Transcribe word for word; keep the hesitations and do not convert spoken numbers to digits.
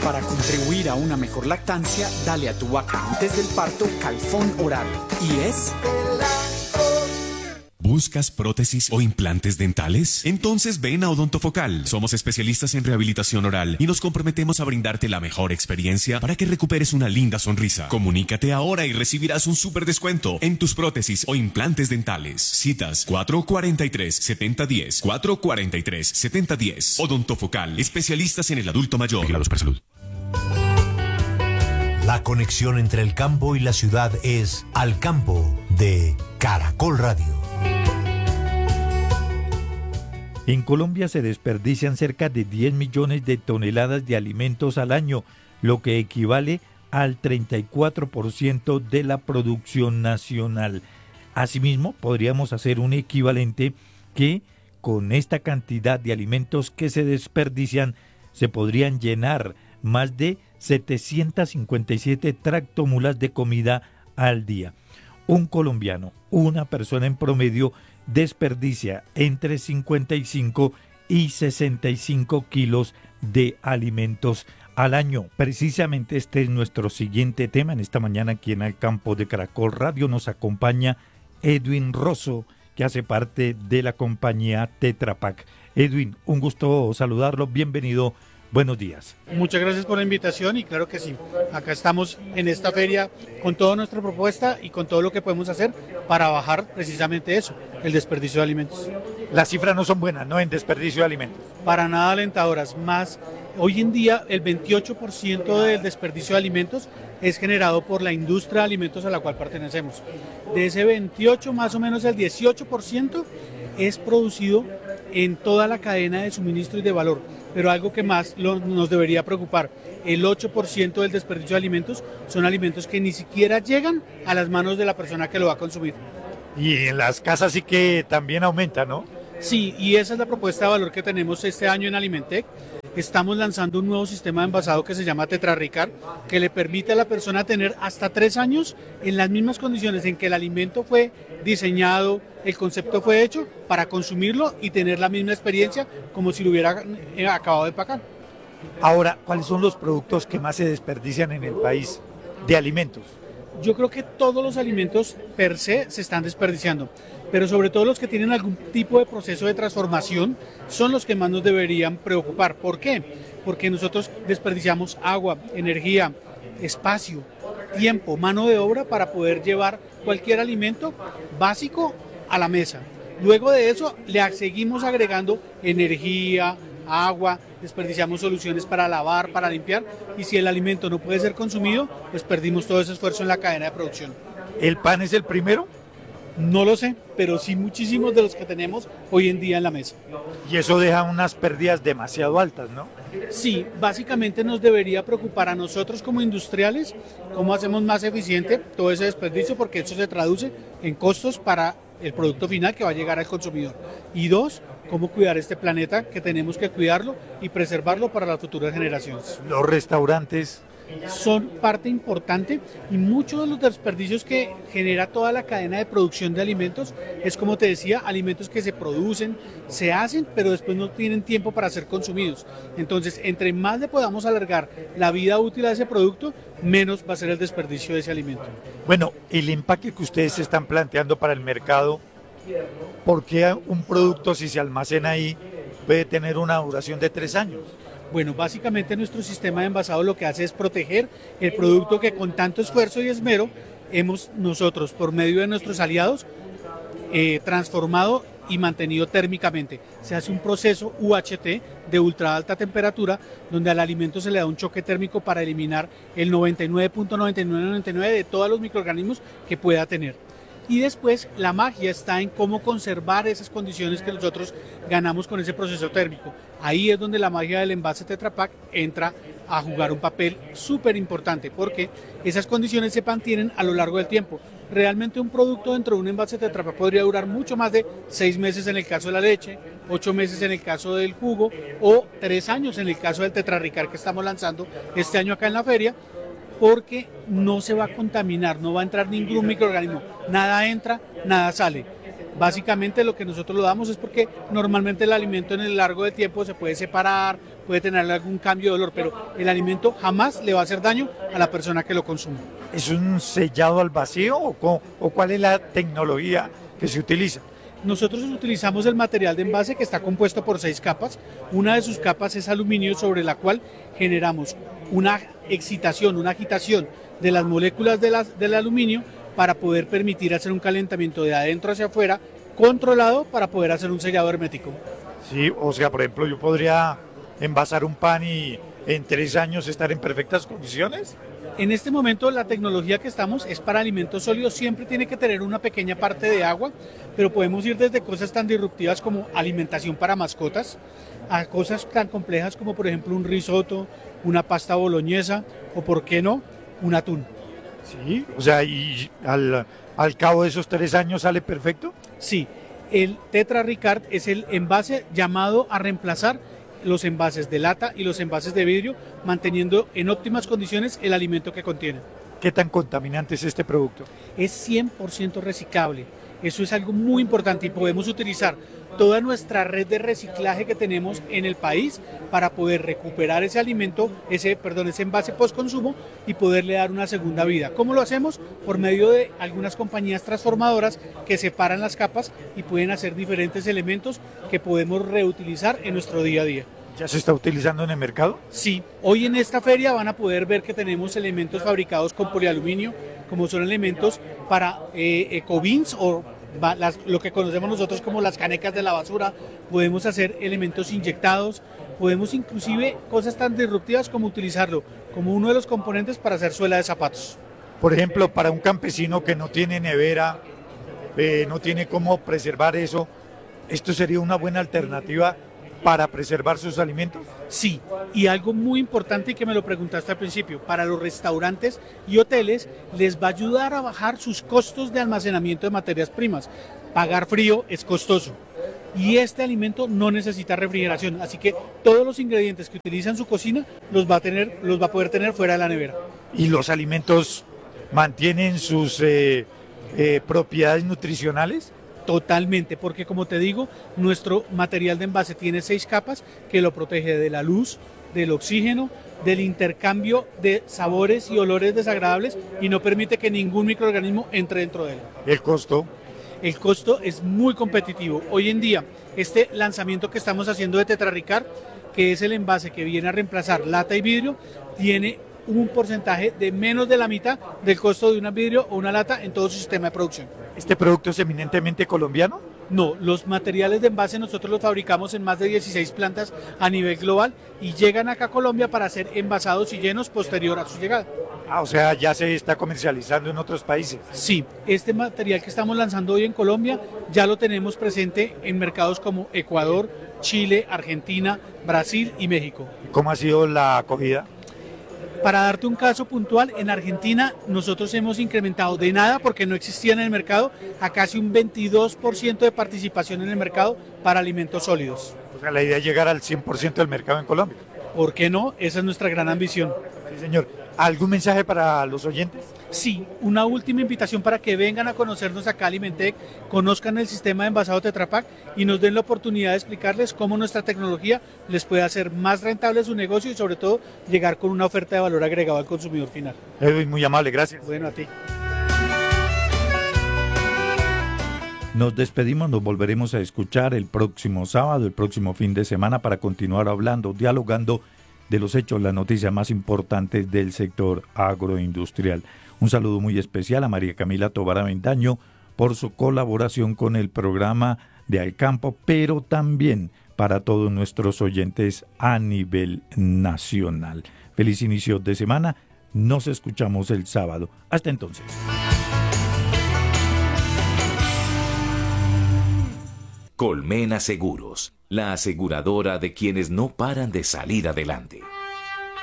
Para contribuir a una mejor lactancia, dale a tu vaca antes del parto Calfón Oral. Y es... ¿Buscas prótesis o implantes dentales? Entonces ven a Odontofocal. Somos especialistas en rehabilitación oral y nos comprometemos a brindarte la mejor experiencia para que recuperes una linda sonrisa. Comunícate ahora y recibirás un súper descuento en tus prótesis o implantes dentales. Citas cuatro cuatro tres, siete cero uno cero, cuatro cuatro tres, siete cero uno cero. Odontofocal, especialistas en el adulto mayor. Vigilados por salud. La conexión entre el campo y la ciudad es Al Campo de Caracol Radio. En Colombia se desperdician cerca de diez millones de toneladas de alimentos al año, lo que equivale al treinta y cuatro por ciento de la producción nacional. Asimismo, podríamos hacer un equivalente que con esta cantidad de alimentos que se desperdician se podrían llenar más de setecientas cincuenta y siete tractomulas de comida al día. Un colombiano, una persona en promedio, desperdicia entre cincuenta y cinco y sesenta y cinco kilos de alimentos al año. Precisamente este es nuestro siguiente tema. En esta mañana aquí en Al Campo de Caracol Radio nos acompaña Edwin Rosso, que hace parte de la compañía Tetra Pak. Edwin, un gusto saludarlo, bienvenido. Buenos días. Muchas gracias por la invitación y claro que sí, acá estamos en esta feria con toda nuestra propuesta y con todo lo que podemos hacer para bajar precisamente eso, el desperdicio de alimentos. Las cifras no son buenas, ¿no? En desperdicio de alimentos. Para nada alentadoras, más hoy en día el veintiocho por ciento del desperdicio de alimentos es generado por la industria de alimentos a la cual pertenecemos. De ese veintiocho, más o menos el dieciocho por ciento es producido en toda la cadena de suministro y de valor. Pero algo que más lo, nos debería preocupar, el ocho por ciento del desperdicio de alimentos son alimentos que ni siquiera llegan a las manos de la persona que lo va a consumir. Y en las casas sí que también aumenta, ¿no? Sí, y esa es la propuesta de valor que tenemos este año en Alimentec. Estamos lanzando un nuevo sistema de envasado que se llama Tetra Ricard, que le permite a la persona tener hasta tres años en las mismas condiciones en que el alimento fue diseñado, el concepto fue hecho, para consumirlo y tener la misma experiencia como si lo hubiera acabado de empacar. Ahora, ¿cuáles son los productos que más se desperdician en el país de alimentos? Yo creo que todos los alimentos per se se están desperdiciando, pero sobre todo los que tienen algún tipo de proceso de transformación son los que más nos deberían preocupar. ¿Por qué? Porque nosotros desperdiciamos agua, energía, espacio, tiempo, mano de obra para poder llevar cualquier alimento básico a la mesa. Luego de eso le seguimos agregando energía, agua, desperdiciamos soluciones para lavar, para limpiar, y si el alimento no puede ser consumido, pues perdimos todo ese esfuerzo en la cadena de producción. ¿El pan es el primero? No lo sé, pero sí muchísimos de los que tenemos hoy en día en la mesa. Y eso deja unas pérdidas demasiado altas, ¿no? Sí, básicamente nos debería preocupar a nosotros como industriales cómo hacemos más eficiente todo ese desperdicio, porque eso se traduce en costos para el producto final que va a llegar al consumidor. Y dos, cómo cuidar este planeta, que tenemos que cuidarlo y preservarlo para las futuras generaciones. Los restaurantes son parte importante y muchos de los desperdicios que genera toda la cadena de producción de alimentos es, como te decía, alimentos que se producen, se hacen, pero después no tienen tiempo para ser consumidos. Entonces, entre más le podamos alargar la vida útil a ese producto, menos va a ser el desperdicio de ese alimento. Bueno, el empaque que ustedes están planteando para el mercado, ¿por qué un producto, si se almacena ahí, puede tener una duración de tres años? Bueno, básicamente nuestro sistema de envasado lo que hace es proteger el producto que con tanto esfuerzo y esmero hemos nosotros, por medio de nuestros aliados, eh, transformado y mantenido térmicamente. Se hace un proceso U H T de ultra alta temperatura, donde al alimento se le da un choque térmico para eliminar el noventa y nueve punto noventa y nueve noventa y nueve de todos los microorganismos que pueda tener. Y después la magia está en cómo conservar esas condiciones que nosotros ganamos con ese proceso térmico. Ahí es donde la magia del envase Tetra Pak entra a jugar un papel súper importante, porque esas condiciones se mantienen a lo largo del tiempo. Realmente un producto dentro de un envase Tetra Pak podría durar mucho más de seis meses en el caso de la leche, ocho meses en el caso del jugo o tres años en el caso del Tetra Ricard que estamos lanzando este año acá en la feria, porque no se va a contaminar, no va a entrar ningún microorganismo, nada entra, nada sale. Básicamente lo que nosotros lo damos es porque normalmente el alimento en el largo del tiempo se puede separar, puede tener algún cambio de olor, pero el alimento jamás le va a hacer daño a la persona que lo consume. ¿Es un sellado al vacío o, co- o cuál es la tecnología que se utiliza? Nosotros utilizamos el material de envase que está compuesto por seis capas. Una de sus capas es aluminio, sobre la cual generamos una excitación, una agitación de las moléculas de las- del aluminio para poder permitir hacer un calentamiento de adentro hacia afuera controlado para poder hacer un sellado hermético. Sí, o sea, por ejemplo, yo podría envasar un pan y en tres años estar en perfectas condiciones. En este momento la tecnología que estamos es para alimentos sólidos, siempre tiene que tener una pequeña parte de agua, pero podemos ir desde cosas tan disruptivas como alimentación para mascotas, a cosas tan complejas como por ejemplo un risotto, una pasta boloñesa o por qué no, un atún. Sí, o sea, y al, al cabo de esos tres años sale perfecto. Sí, el Tetra Ricard es el envase llamado a reemplazar los envases de lata y los envases de vidrio, manteniendo en óptimas condiciones el alimento que contiene. ¿Qué tan contaminante es este producto? Es cien por ciento reciclable. Eso es algo muy importante y podemos utilizar toda nuestra red de reciclaje que tenemos en el país para poder recuperar ese alimento, ese, perdón, ese envase post-consumo y poderle dar una segunda vida. ¿Cómo lo hacemos? Por medio de algunas compañías transformadoras que separan las capas y pueden hacer diferentes elementos que podemos reutilizar en nuestro día a día. ¿Ya se está utilizando en el mercado? Sí, hoy en esta feria van a poder ver que tenemos elementos fabricados con polialuminio, como son elementos para eh, ecobins o va- las- lo que conocemos nosotros como las canecas de la basura. Podemos hacer elementos inyectados, podemos inclusive cosas tan disruptivas como utilizarlo como uno de los componentes para hacer suela de zapatos. Por ejemplo, para un campesino que no tiene nevera, eh, no tiene cómo preservar eso, ¿esto sería una buena alternativa para preservar sus alimentos? Sí, y algo muy importante y que me lo preguntaste al principio, para los restaurantes y hoteles les va a ayudar a bajar sus costos de almacenamiento de materias primas. Pagar frío es costoso y este alimento no necesita refrigeración, así que todos los ingredientes que utiliza en su cocina los va a tener, los va a poder tener fuera de la nevera. ¿Y los alimentos mantienen sus eh, eh, propiedades nutricionales? Totalmente, porque como te digo, nuestro material de envase tiene seis capas que lo protege de la luz, del oxígeno, del intercambio de sabores y olores desagradables y no permite que ningún microorganismo entre dentro de él. ¿El costo? El costo es muy competitivo. Hoy en día, este lanzamiento que estamos haciendo de Tetra Ricard, que es el envase que viene a reemplazar lata y vidrio, tiene un porcentaje de menos de la mitad del costo de un vidrio o una lata en todo su sistema de producción. ¿Este producto es eminentemente colombiano? No, los materiales de envase nosotros los fabricamos en más de dieciséis plantas a nivel global y llegan acá a Colombia para ser envasados y llenos posterior a su llegada. Ah, o sea, ya se está comercializando en otros países. Sí, este material que estamos lanzando hoy en Colombia ya lo tenemos presente en mercados como Ecuador, Chile, Argentina, Brasil y México. ¿Cómo ha sido la acogida? Para darte un caso puntual, en Argentina nosotros hemos incrementado de nada, porque no existía en el mercado, a casi un veintidós por ciento de participación en el mercado para alimentos sólidos. O sea, la idea es llegar al cien por ciento del mercado en Colombia. ¿Por qué no? Esa es nuestra gran ambición. Sí, señor. ¿Algún mensaje para los oyentes? Sí, una última invitación para que vengan a conocernos acá a Alimentec, conozcan el sistema de envasado Tetra Pak y nos den la oportunidad de explicarles cómo nuestra tecnología les puede hacer más rentable su negocio y sobre todo llegar con una oferta de valor agregado al consumidor final. Edwin, muy amable, gracias. Bueno, a ti. Nos despedimos, nos volveremos a escuchar el próximo sábado, el próximo fin de semana para continuar hablando, dialogando de los hechos, las noticias más importantes del sector agroindustrial. Un saludo muy especial a María Camila Tobar Avendaño por su colaboración con el programa de Al Campo, pero también para todos nuestros oyentes a nivel nacional. Feliz inicio de semana, nos escuchamos el sábado. Hasta entonces. Colmena Seguros, la aseguradora de quienes no paran de salir adelante.